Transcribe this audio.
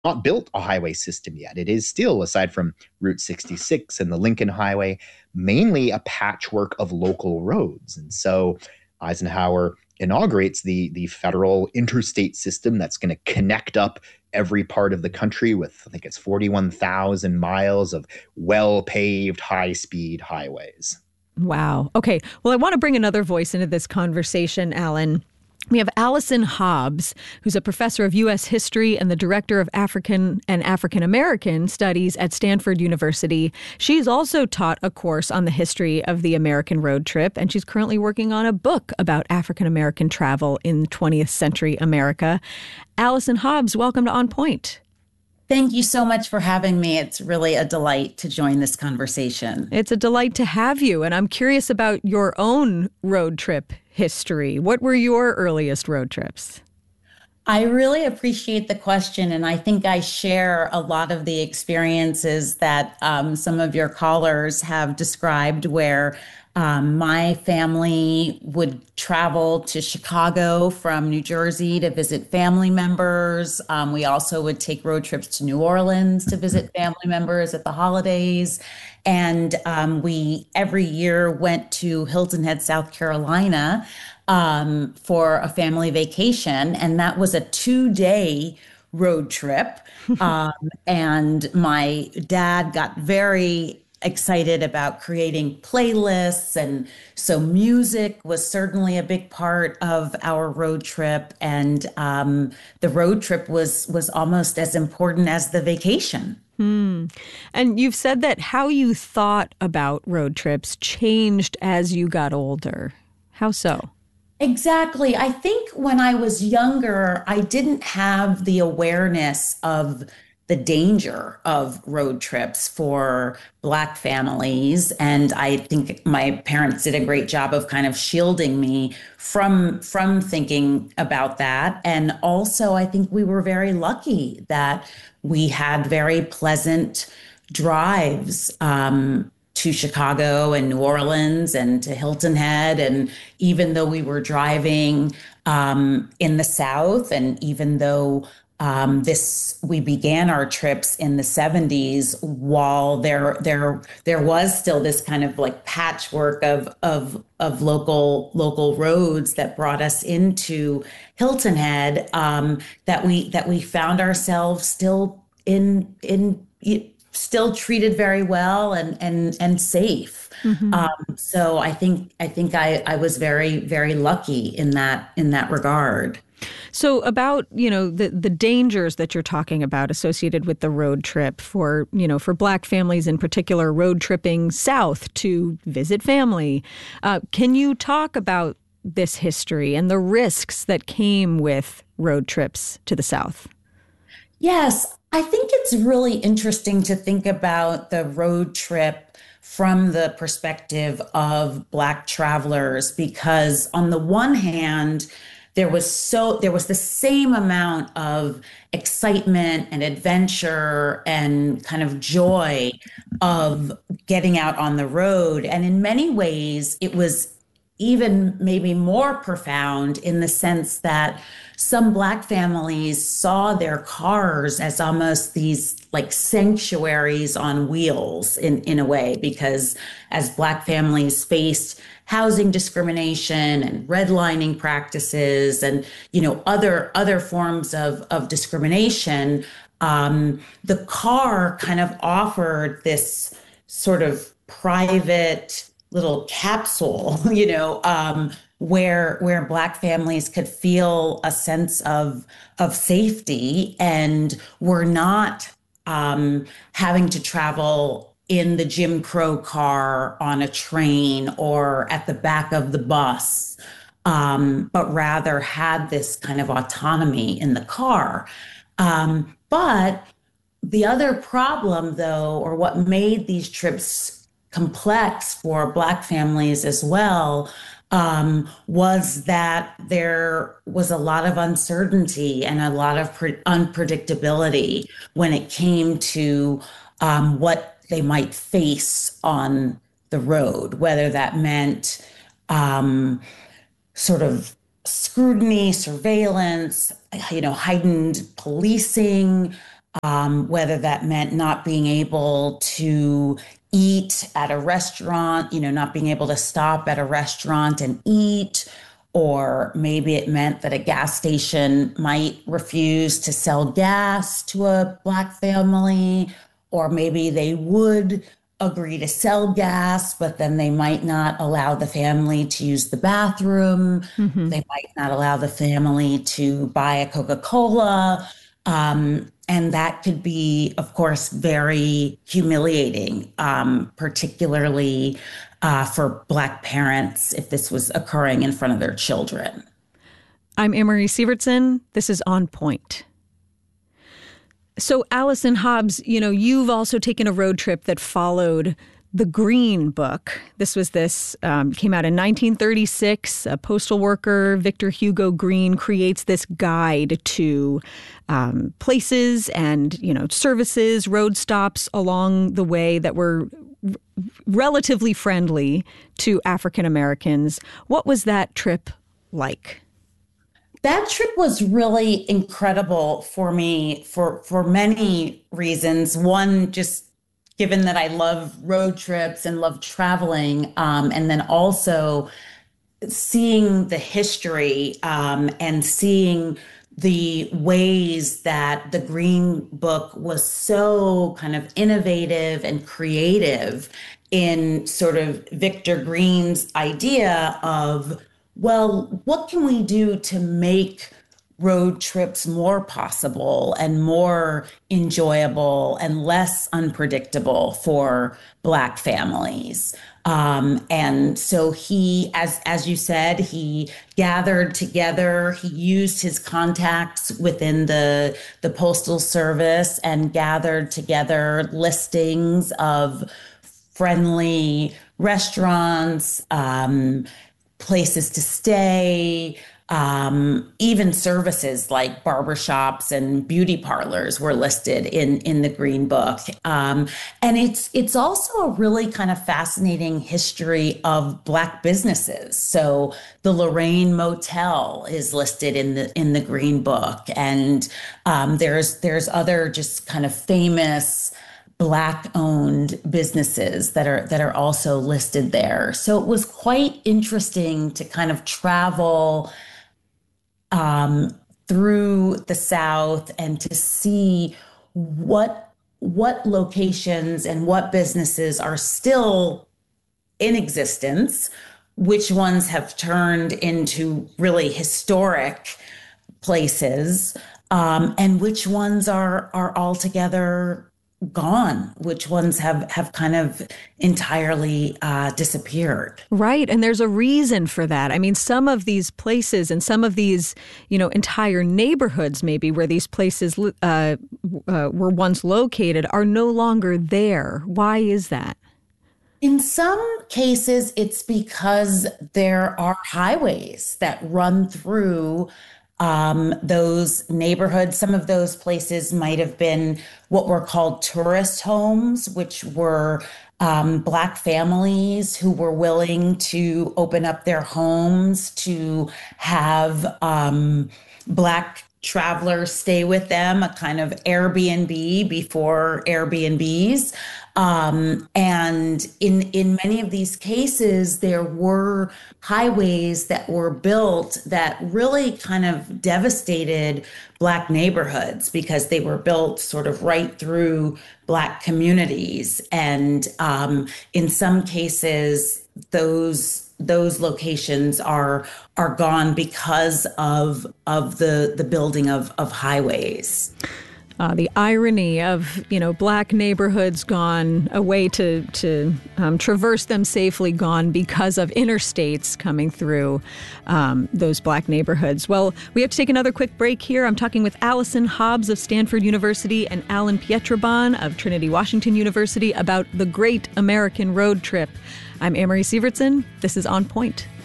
not built a highway system yet. It is still, aside from Route 66 and the Lincoln Highway, mainly a patchwork of local roads. And so Eisenhower inaugurates the federal interstate system that's going to connect up every part of the country with, I think it's 41,000 miles of well paved, high speed highways. Wow. Okay. Well, I want to bring another voice into this conversation, Alan. We have Allison Hobbs, who's a professor of U.S. history and the director of African and African American studies at Stanford University. She's also taught a course on the history of the American road trip, and she's currently working on a book about African American travel in 20th century America. Allison Hobbs, welcome to On Point. Thank you so much for having me. It's really a delight to join this conversation. It's a delight to have you, and I'm curious about your own road trip history. What were your earliest road trips? I really appreciate the question, and I think I share a lot of the experiences that some of your callers have described, where my family would travel to Chicago from New Jersey to visit family members. We also would take road trips to New Orleans to visit family members at the holidays. And we every year went to Hilton Head, South Carolina for a family vacation. And that was a 2-day road trip. And my dad got very excited about creating playlists. And so music was certainly a big part of our road trip. And the road trip was almost as important as the vacation. And you've said that how you thought about road trips changed as you got older. How so? Exactly. I think when I was younger, I didn't have the awareness of the danger of road trips for Black families. And I think my parents did a great job of kind of shielding me from thinking about that. And also, I think we were very lucky that we had very pleasant drives to Chicago and New Orleans and to Hilton Head. And even though we were driving in the South, and even though we began our trips in the 70s, while there was still this kind of like patchwork of local roads that brought us into Hilton Head, that we found ourselves still still treated very well and safe. So I think I was very, very lucky in that regard. So about, the dangers that you're talking about associated with the road trip for Black families in particular, road tripping south to visit family. Can you talk about this history and the risks that came with road trips to the South? Yes, I think it's really interesting to think about the road trip from the perspective of Black travelers, because on the one hand, there was the same amount of excitement and adventure and kind of joy of getting out on the road. And in many ways, it was even maybe more profound in the sense that some Black families saw their cars as almost these like sanctuaries on wheels in a way, because as Black families faced housing discrimination and redlining practices and, other forms of discrimination, the car kind of offered this sort of private little capsule, where Black families could feel a sense of safety and were not having to travel in the Jim Crow car on a train or at the back of the bus, but rather had this kind of autonomy in the car. But the other problem, though, or what made these trips complex for Black families as well, was that there was a lot of uncertainty and a lot of unpredictability when it came to what they might face on the road, whether that meant sort of scrutiny, surveillance, heightened policing, whether that meant not being able to eat at a restaurant, not being able to stop at a restaurant and eat, or maybe it meant that a gas station might refuse to sell gas to a Black family, or maybe they would agree to sell gas, but then they might not allow the family to use the bathroom. They might not allow the family to buy a Coca-Cola. And that could be, of course, very humiliating, particularly for Black parents if this was occurring in front of their children. I'm Amory Sievertson. This is On Point. So, Allison Hobbs, you've also taken a road trip that followed the Green Book. Came out in 1936. A postal worker, Victor Hugo Green, creates this guide to places and, services, road stops along the way that were relatively friendly to African Americans. What was that trip like? That trip was really incredible for me for many reasons. One, just given that I love road trips and love traveling, and then also seeing the history and seeing the ways that the Green Book was so kind of innovative and creative in sort of Victor Green's idea of, well, what can we do to make road trips more possible and more enjoyable and less unpredictable for Black families? And so he, as you said, he gathered together, he used his contacts within the Postal Service and gathered together listings of friendly restaurants, places to stay, even services like barbershops and beauty parlors were listed in the Green Book. And it's also a really kind of fascinating history of Black businesses. So the Lorraine Motel is listed in the Green Book, and there's other just kind of famous Black-owned businesses that are also listed there. So it was quite interesting to kind of travel through the South and to see what locations and what businesses are still in existence, which ones have turned into really historic places, and which ones are altogether gone, which ones have kind of entirely disappeared. Right. And there's a reason for that. I mean, some of these places and some of these, entire neighborhoods maybe where these places were once located are no longer there. Why is that? In some cases, it's because there are highways that run through those neighborhoods. Some of those places might have been what were called tourist homes, which were Black families who were willing to open up their homes to have Black travelers stay with them, a kind of Airbnb before Airbnbs. And in many of these cases, there were highways that were built that really kind of devastated Black neighborhoods because they were built sort of right through Black communities. And in some cases, those locations are gone because of the building of highways. The irony of, Black neighborhoods gone, a way to traverse them safely gone because of interstates coming through those Black neighborhoods. Well, we have to take another quick break here. I'm talking with Allison Hobbs of Stanford University and Alan Pietroban of Trinity Washington University about the Great American Road Trip. I'm Amory Sievertson. This is On Point.